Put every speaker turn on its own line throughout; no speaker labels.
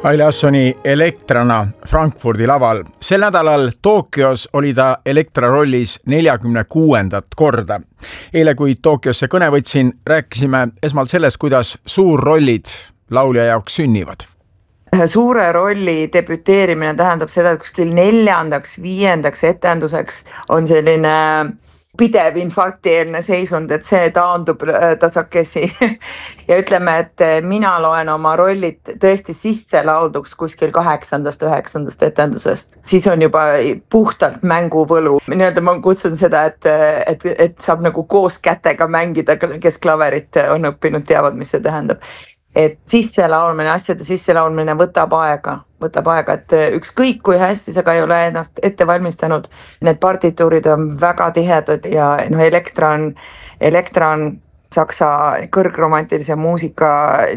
Haile Hassani Elektrana Frankfurdi laval. Sel nädalal Tokyos oli ta Elektra rollis 46. korda. Eile, kui Tokyosse kõne võtsin, rääkisime esmalt sellest, kuidas suurrollid laulja jaoks sünnivad.
Suure rolli debüteerimine tähendab seda, et kuskil 4., 5. etenduseks on selline pidev infarktieelne seisund, et see taandub tasakesi ja ütleme, et mina loen oma rollid tõesti sisse laulduks kuskil 8., 9. etendusest. Siis on juba puhtalt mänguvõlu. Ma kutsun seda, et saab nagu koos kätega mängida, kes klaverit on õppinud, teavad, mis see tähendab. Et asjade sisselaulmine võtab aega, et ükskõik kui hästi sa ka ei ole ennast ette valmistanud, need partituurid on väga tihedad ja Elektra on saksa kõrgromantilise muusika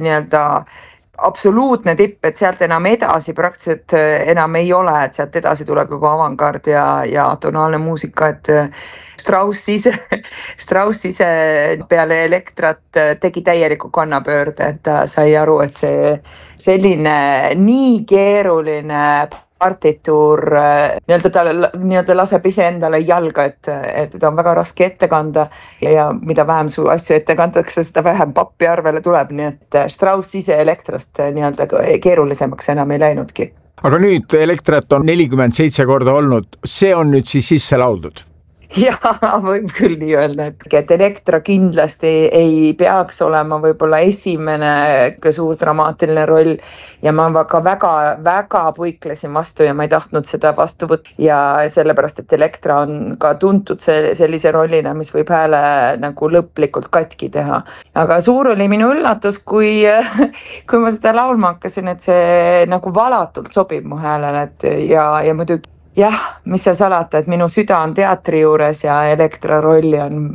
absoluutne tipp, et sealt enam edasi praktiliselt enam ei ole, et sealt edasi tuleb juba avangard ja atonaalne muusika, et Strauss ise peale Elektrat tegi täieliku kannapöörde, et ta sai aru, et see selline nii keeruline partituur ta laseb ise endale jalga, et ta on väga raske ette kanda ja mida vähem su asju ette kantakse, seda vähem pappi arvele tuleb, nii et Strauss ise Elektrast keerulisemaks enam ei läinudki.
Aga nüüd Elektrat on 47 korda olnud, see on nüüd siis sisse lauldud?
Jaa, võib küll nii öelda, et Elektra kindlasti ei peaks olema võib-olla esimene suur dramaatiline roll ja ma väga puiklesin vastu ja ma ei tahtnud seda vastu võtta ja sellepärast, et Elektra on ka tuntud sellise rollina, mis võib hääle nagu lõplikult katki teha. Aga suur oli minu üllatus, kui ma seda laulma hakkasin, et see nagu valatult sobib mu häälele ja muidugi jah, mis see salata, et minu süda on teatri juures ja Elektra rolli on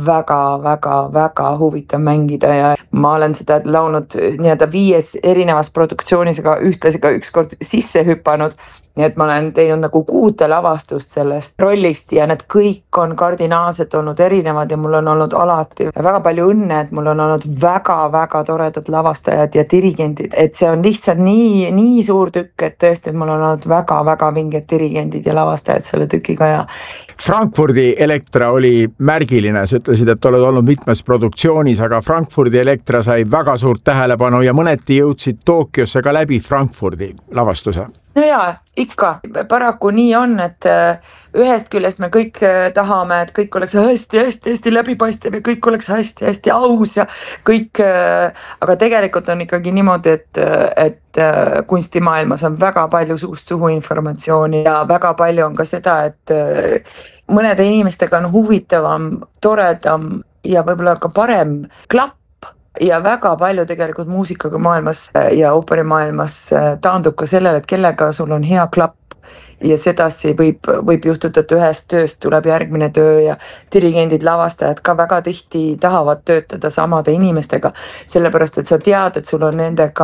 väga huvitav mängida ja ma olen seda laulnud 5 erinevas produktsioonis, aga ühtlasi ka ükskord sisse hüpanud, nii et ma olen teinud nagu 6 lavastust sellest rollist ja need kõik on kardinaalselt olnud erinevad ja mul on olnud alati väga palju õnne, et mul on olnud väga toredad lavastajad ja dirigendid, et see on lihtsalt nii suur tükk, et tõesti, et mul on olnud väga vinged dirigendid ja lavastajad selle tükiga ja
Frankfurdi Elektra oli märgiline, sa ütlesid, et oled olnud mitmes produktsioonis, aga Frankfurdi Elektra sai väga suurt tähelepanu ja mõneti jõudsid Tokyosse ka läbi Frankfurdi lavastuse.
No jaa, ikka. Paraku nii on, et ühest küljest me kõik tahame, et kõik oleks hästi läbipaistev ja kõik oleks hästi aus ja kõik, aga tegelikult on ikkagi niimoodi, et kunstimaailmas on väga palju suust suhu informatsiooni ja väga palju on ka seda, et mõnede inimestega on huvitavam, toredam ja võib-olla ka parem klapp. Ja väga palju tegelikult muusikaga maailmas ja ooperimaailmas taandub ka sellele, et kellega sul on hea klapp ja sedasi võib juhtuda, et ühest tööst tuleb järgmine töö ja dirigendid, lavastajad ka väga tihti tahavad töötada samade inimestega, sellepärast, et sa tead, et sul on nendega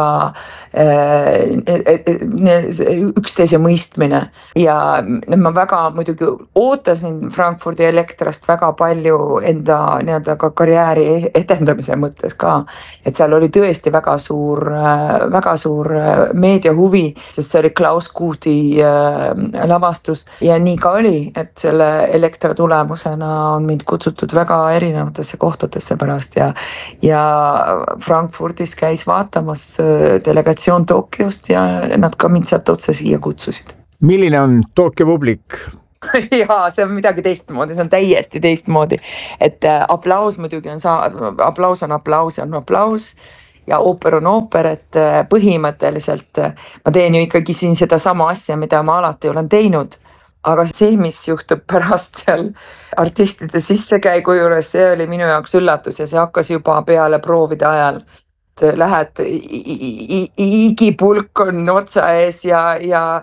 üksteise mõistmine ja ma väga muidugi ootasin Frankfurdi Elektrast väga palju enda ka karjääri edendamise mõttes ka, et seal oli tõesti väga suur meediahuvi, sest see oli Klaus Guthi lavastus ja nii ka oli, et selle Elektra tulemusena on mind kutsutud väga erinevatesse kohtadesse pärast ja Frankfurdis käis vaatamas delegatsioon Tokyost ja nad ka mind sealt otse siia kutsusid.
Milline on Tokyo publik?
Jaa, see on midagi teistmoodi, see on täiesti teistmoodi, et aplaus muidugi on aplaus ja ooper on ooper, et põhimõtteliselt ma teen ju ikkagi siin seda sama asja, mida ma alati olen teinud, aga see, mis juhtub pärast seal artistide sissekäigu juures, see oli minu jaoks üllatus ja see hakkas juba peale proovide ajal. Lähed, igipulk on otsa ees ja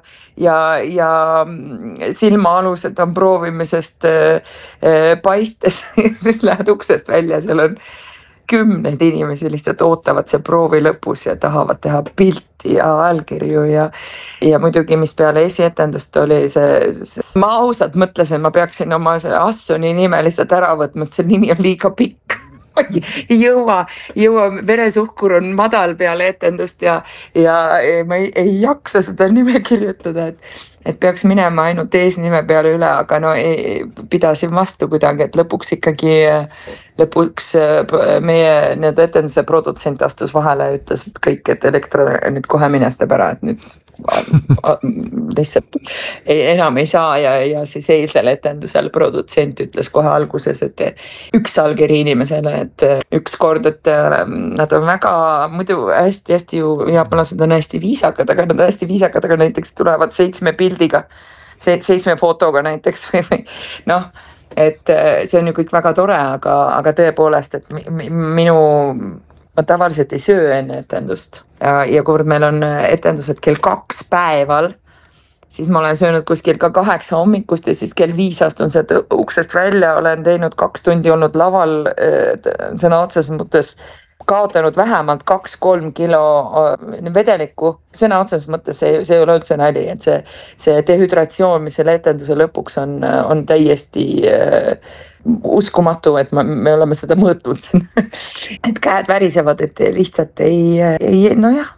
silmaalused on proovimisest paistes, siis lähed uksest välja, seal on 10 inimesi lihtsalt ootavad see proovi lõpus ja tahavad teha pilti ja allkirju ja muidugi, mis peale esietendust oli ma ausalt mõtlesin, ma peaksin oma Hassani nime lihtsalt ära võtma, see nimi on liiga pikk. ei jõua, veresuhkur on madal peale etendust ja ma ei jaksa seda nime kirjutada, et peaks minema ainult eesnime peale üle, aga no pidasin vastu kuidagi, et lõpuks meie need etenduse produtsent astus vahele ja ütles, et kõik, et Elektra nüüd kohe minestab ära, et nüüd lihtsalt enam ei saa ja siis eilsel etendusel produtsent ütles kohe alguses, et üks allkiri inimesele, et ükskord, et nad on väga muidu hästi ju, jaapanlased on hästi viisakad, aga nad hästi viisakad, aga näiteks tulevad 7 pildiga, 7 fotoga näiteks või noh, et see on ju kõik väga tore, aga tõepoolest, et ma tavaliselt ei söö enne etendust ja kuivõrd meil on etendused kell 2 päeval, siis ma olen söönud kuskil ka 8 hommikust ja siis kell 5 astun sealt uksest välja, olen teinud 2 tundi olnud laval, sõna otseses mõttes kaotanud vähemalt 2-3 kilo vedelikku, sõna otseses mõttes see ei ole üldse nali, et see dehüdratsioon, mis selle etenduse lõpuks on täiesti uskumatu, et me oleme seda mõõtnud et käed värisevad, et lihtsalt nojah,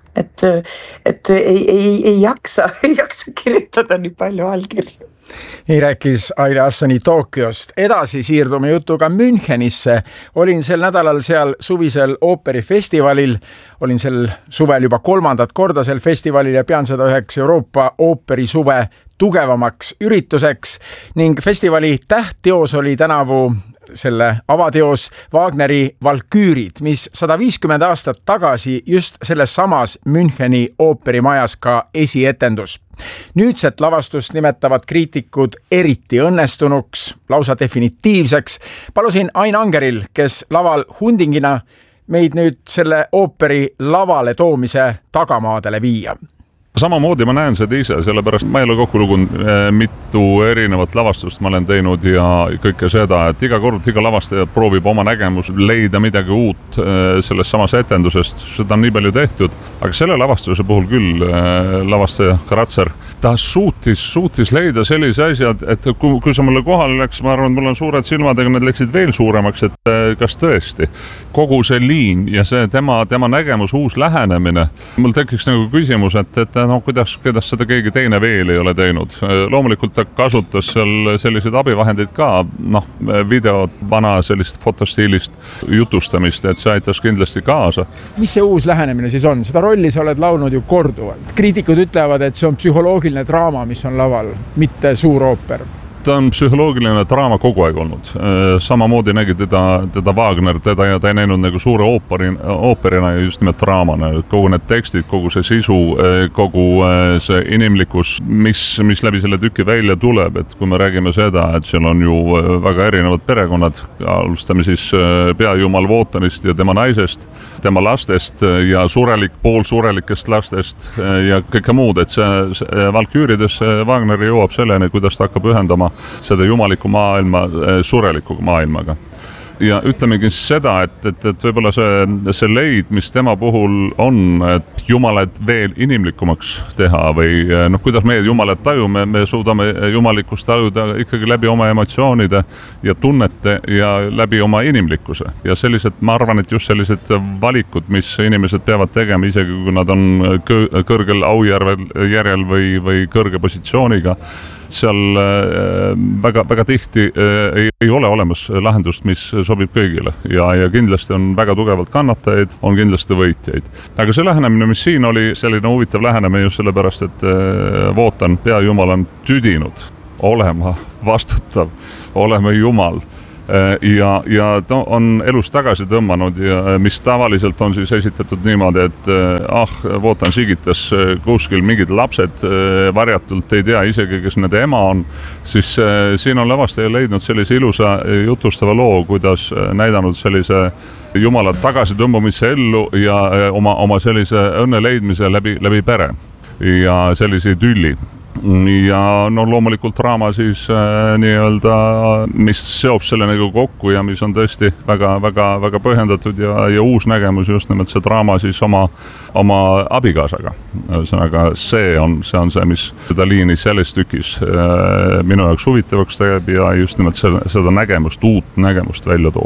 et ei jaksa kirjutada nii palju allkirju.
Nii rääkis Aile Assoni Tokyost. Edasi siirdume jutuga Münchenisse. Olin sel nädalal seal suvisel ooperifestivalil. Olin sel suvel juba 3. korda sel festivalil ja pean seda üheks Euroopa ooperisuve tugevamaks ürituseks ning festivali tähtteos oli tänavu selle avateos Wagneri Valküürid, mis 150 aastat tagasi just selles samas Müncheni ooperimajas ka esietendus. Nüüdset lavastust nimetavad kriitikud eriti õnnestunuks, lausa definitiivseks. Palusin Ain Angeril, kes laval Hundingina meid nüüd selle ooperi lavale toomise tagamaadele viia.
Samamoodi ma näen seda ise, sellepärast ma ei ole kokku lugunud mitu erinevat lavastust ma olen teinud ja kõike seda, et iga kord iga lavastaja proovib oma nägemus leida midagi uut selles samas etendusest, seda on nii palju tehtud, aga selle lavastuse puhul küll lavastaja Karatser, ta suutis leida sellise asja, et kui sa mulle kohale läks, ma arvan, et mul on suured silmad, aga need läksid veel suuremaks, et kas tõesti kogu see liin ja see tema nägemus, uus lähenemine, mul tekiks nagu küsimus, et kuidas seda keegi teine veel ei ole teinud. Loomulikult ta kasutas seal selliseid abivahendeid ka, videot, vana sellist fotostiilist jutustamist, et see aitas kindlasti kaasa.
Mis see uus lähenemine siis on? Seda rolli sa oled laulnud ju korduvalt. Kriitikud ütlevad, et see on psühholoogiline draama, mis on laval, mitte suur ooper.
Ta on psühholoogiline draama kogu aeg olnud. Samamoodi nägi teda Wagner, ta ei näinud nagu suure ooperina ja just nimelt draamana. Kogu need tekstid, kogu see sisu, kogu see inimlikkus, mis läbi selle tüki välja tuleb, et kui me räägime seda, et seal on ju väga erinevad perekonnad, alustame siis peajumal Wotanist ja tema naisest, tema lastest ja poolsurelikest lastest ja kõike muud, et see Valküürides Wagner jõuab selleni, kuidas ta hakkab ühendama seda jumaliku maailma sureliku maailmaga. Ja ütlemegi seda, et võib-olla see leid, mis tema puhul on, et jumalat veel inimlikumaks teha või kuidas meie jumalat tajume, me suudame jumalikkust tajuda ikkagi läbi oma emotsioonide ja tunnete ja läbi oma inimlikkuse. Ja sellised, ma arvan, et just sellised valikud, mis inimesed peavad tegema, isegi kui nad on kõrgel aujärjel või kõrge positsiooniga, seal väga tihti ei ole olemas lahendust, mis sobib kõigile ja kindlasti on väga tugevalt kannatajaid, on kindlasti võitjaid. Aga see lähenemine, mis siin oli, selline huvitav lähenemine just sellepärast, et Wotan, peajumal on tüdinud olema vastutav, olema jumal. Ja ta on elus tagasi tõmmanud ja mis tavaliselt on siis esitatud niimoodi, et Wotan sigitas kuskil mingid lapsed varjatult, ei tea isegi, kes nende ema on, siis siin on lavastaja leidnud sellise ilusa jutustava loo, kuidas näidanud sellise jumala tagasi tõmbumise ellu ja oma sellise õnne leidmise läbi pere ja sellise idülli. Ja loomulikult draama siis nii-öelda, mis seob selle nagu kokku ja mis on tõesti väga põhjendatud ja uus nägemus just nimelt see draama siis oma abikaasaga. Ühesõnaga, see on see, mis seda liini selles tükis minu jaoks huvitavaks teeb ja just nimelt seda nägemust, uut nägemust välja toob.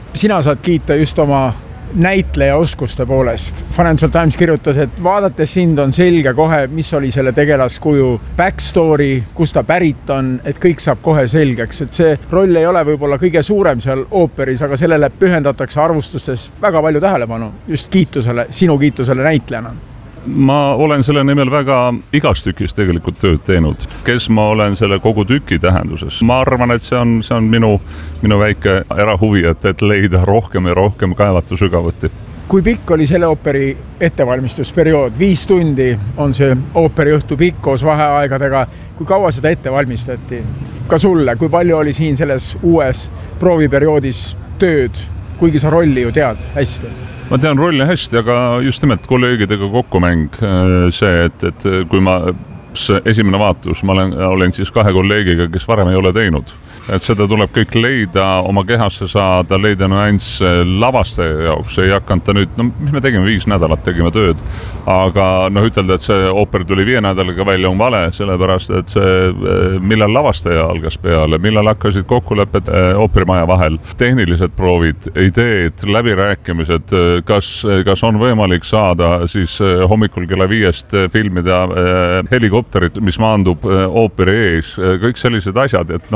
sina saad kiita just oma näitleja oskuste poolest. Financial Times kirjutas, et vaadates sind on selge kohe, mis oli selle tegelaskuju backstory, kust ta pärit on, et kõik saab kohe selgeks, et see roll ei ole võib-olla kõige suurem seal ooperis, aga sellele pühendatakse arvustustes väga palju tähelepanu, just kiitusele, sinu kiitusele näitlejana.
Ma olen selle nimel väga igas tükis tegelikult tööd teinud, kes ma olen selle kogu tüki tähenduses. Ma arvan, et see on minu väike erahuvi, et leida rohkem ja rohkem kaevata sügavuti.
Kui pikk oli selle ooperi ettevalmistusperiood? 5 tundi on see ooperiõhtu pikk koos vaheaegadega. Kui kaua seda ette valmistati? Ka sulle, kui palju oli siin selles uues prooviperioodis tööd, kuigi sa rolli ju tead hästi?
Ma tean rolli hästi, aga just nimelt kolleegidega kokkumäng see, et kui esimene vaatus, ma olen siis 2 kolleegiga, kes varem ei ole teinud. Et seda tuleb kõik leida, oma kehasse saada, leida nüanss lavastaja jaoks. Ei hakanud ta nüüd, mis me tegime 5 nädalat, tegime tööd. Aga ütelda, et see ooper tuli 5 nädalaga välja on vale, sellepärast, et see millal lavastaja algas peale, millal hakkasid kokkulepped ooperimaja vahel, tehnilised proovid, ideed, läbirääkimised, kas on võimalik saada siis hommikul kella 5 filmida helikopterit, mis maandub ooperi ees, kõik sellised asjad, et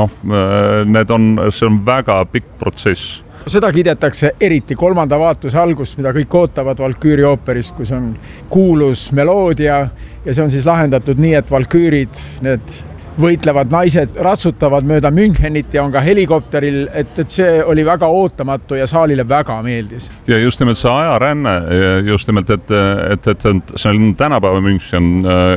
see on väga pikk protsess.
Seda kiidetakse eriti 3. vaatuse algust, mida kõik ootavad Valküüri ooperist, kus on kuulus meloodia ja see on siis lahendatud nii, et Valküürid, need võitlevad naised ratsutavad mööda Münchenit ja on ka helikopteril, et see oli väga ootamatu ja saalile väga meeldis.
Ja just nimelt see ajaränne, just nimelt, et see on tänapäeva München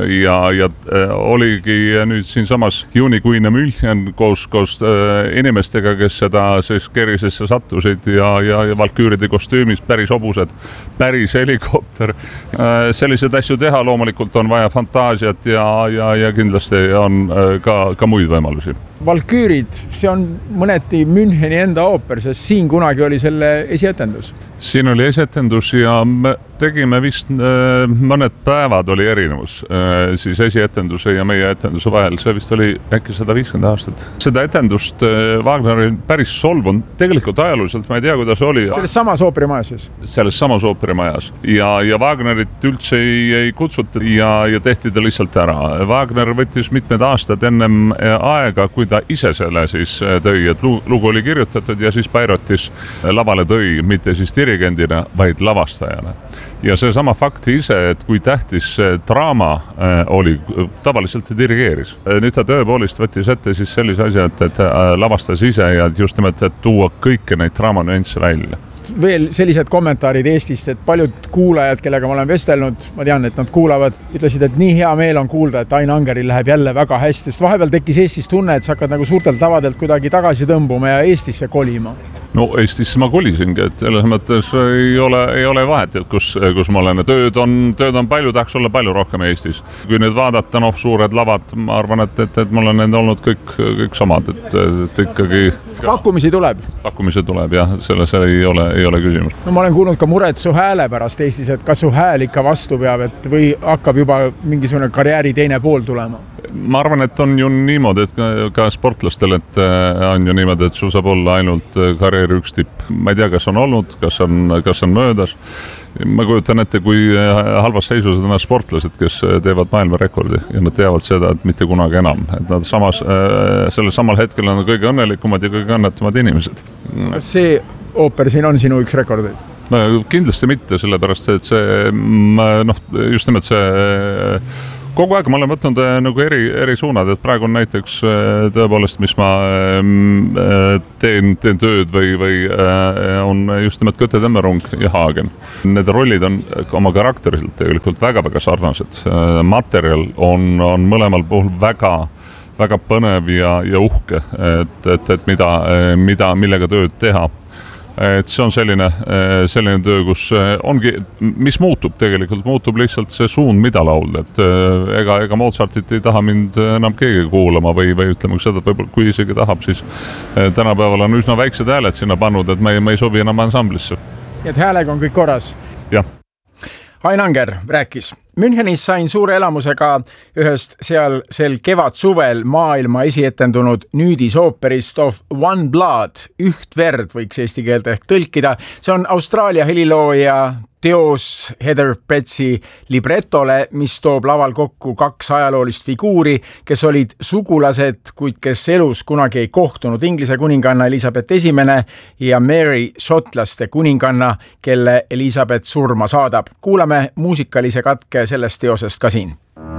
ja oligi nüüd siin samas juunikuine München koos inimestega, kes seda siis kerisesse sattusid ja Valküüride kostüümis päris hobused, päris helikopter. Selliseid asju teha loomulikult on vaja fantaasiat ja kindlasti on ka muid võimalusi.
Valküürid, see on mõneti Müncheni enda ooper, sest siin kunagi oli selle esietendus.
Siin oli esietendus ja me tegime vist mõned päevad oli erinevus siis esietenduse ja meie etenduse vahel. See vist oli äkki 150 aastat. Seda etendust Wagner oli päris solvunud. Tegelikult ajalooliselt ma ei tea, kuidas oli.
Selles samas ooperimajas siis?
Selles samas ooperimajas. Ja Wagnerit üldse ei kutsutud ja tehti ta lihtsalt ära. Wagner võttis mitmed aastad ennem aega, kui ta ise selle siis tõi, et lugu oli kirjutatud ja siis Beirotis lavale tõi, mitte siis dirigendina, vaid lavastajana. Ja see sama fakti ise, et kui tähtis draama oli, tavaliselt dirigeeris. Nüüd ta tõepoolest võttis ette siis sellise asja, et lavastas ise ja just nimelt, et tuua kõike neid draama nüansse välja.
Veel sellised kommentaarid Eestist, et paljud kuulajad, kellega ma olen vestelnud, ma tean, et nad kuulavad, ütlesid, et nii hea meel on kuulda, et Ain Angeril läheb jälle väga hästi, sest vahepeal tekkis Eestis tunne, et sa hakkad nagu suurtelt tavadelt kuidagi tagasi tõmbuma ja Eestisse kolima.
No Eestisse ma kolisingi, et selles mõttes ei ole vahet, et kus ma olen. Tööd on palju, tahaks olla palju rohkem Eestis. Kui nüüd vaadata suured lavad, ma arvan, et mul on nende olnud kõik samad, et ikkagi...
Pakkumisi tuleb?
Pakkumisi tuleb, jah, selles ei ole küsimus.
No ma olen kuulnud ka muret su hääle pärast Eestis, et kas su hääl ikka vastu peab, et või hakkab juba mingisugune karjääri teine pool tulema?
Ma arvan, et on ju niimoodi, et ka sportlastel, et on ju niimoodi, et sul saab olla ainult karjääri üks tipp. Ma ei tea, kas on olnud, kas on möödas. Ma kujutan ette, kui halvas seisus on sportlased, kes teevad maailmarekordi ja nad teavad seda, et mitte kunagi enam. Et nad sellel samal hetkel on kõige õnnelikumad ja kõige õnnetumad inimesed.
Kas see ooper siin on sinu üks rekordeid?
Kindlasti mitte, sellepärast, et see, just nimelt see kogu aeg ma olen võtnud nagu eri suunad, et praegu on näiteks tõepoolest, mis ma teen tööd või on just nimelt Göte Temmerung ja Hagen. Need rollid on oma karakteriselt tegelikult väga-väga sarnased. Materjal on mõlemal puhul väga põnev ja uhke, et millega tööd teha. Et see on selline töö, kus ongi, mis muutub tegelikult, muutub lihtsalt see suund, mida laulda, et ega Mozartit ei taha mind enam keegi kuulama või ütleme seda, et võib-olla kui isegi tahab, siis tänapäeval on üsna väiksed hääled sinna pannud, et me ei sobi enam ansamblisse.
Et häälega on kõik korras?
Jah.
Ain Anger rääkis. Münchenis sain suure elamusega ühest seal sel kevad-suvel maailma esietendunud nüüdisooperist Of One Blood, üht verd võiks eesti keelde ehk tõlkida. See on Austraalia helilooja teos Heather Petsi libretole, mis toob laval kokku 2 ajaloolist figuuri, kes olid sugulased, kuid kes elus kunagi ei kohtunud. Inglise kuninganna Elizabeth I ja Mary šotlaste kuninganna, kelle Elizabeth surma saadab. Kuulame muusikalise katke sellest teosest ka siin.